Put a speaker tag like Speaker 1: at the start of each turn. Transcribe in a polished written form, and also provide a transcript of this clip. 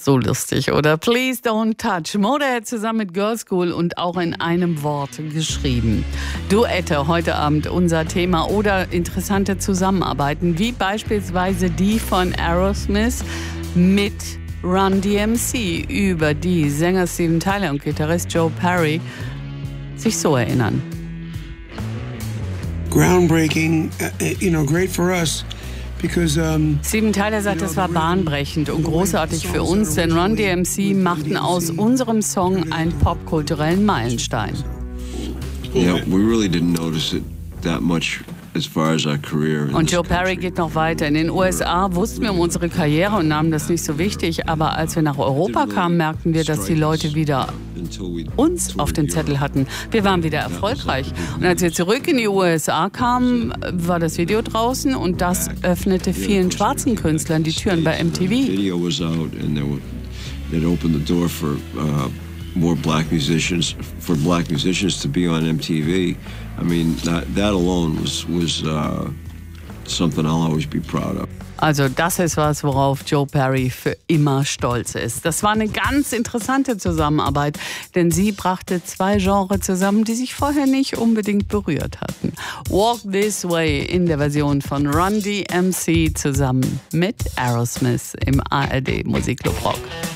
Speaker 1: So lustig, oder? Please Don't Touch. Motorhead zusammen mit Girlschool und auch in einem Wort geschrieben. Duette heute Abend unser Thema oder interessante Zusammenarbeiten, wie beispielsweise die von Aerosmith mit Run DMC, über die Sänger Steven Tyler und Gitarrist Joe Perry sich so erinnern.
Speaker 2: Groundbreaking, great for us.
Speaker 1: Steven Tyler sagt, es war bahnbrechend und großartig für uns, denn Run DMC machten aus unserem Song einen popkulturellen Meilenstein.
Speaker 3: Yeah, we really didn't notice it that much as far as our career.
Speaker 1: Und Joe Perry geht noch weiter. In den USA wussten wir um unsere Karriere und nahmen das nicht so wichtig, aber als wir nach Europa kamen, merkten wir, dass die Leute wieder uns auf dem Zettel hatten. Wir waren wieder erfolgreich. Und als wir zurück in die USA kamen, war das Video draußen und das öffnete vielen schwarzen Künstlern die Türen bei MTV.
Speaker 3: Video was out and it opened the door for more black musicians to be on MTV. I mean, that alone was something I'll always be proud of.
Speaker 1: Also das ist was, worauf Joe Perry für immer stolz ist. Das war eine ganz interessante Zusammenarbeit, denn sie brachte zwei Genres zusammen, die sich vorher nicht unbedingt berührt hatten. Walk This Way in der Version von Run DMC zusammen mit Aerosmith im ARD Musikclub Rock.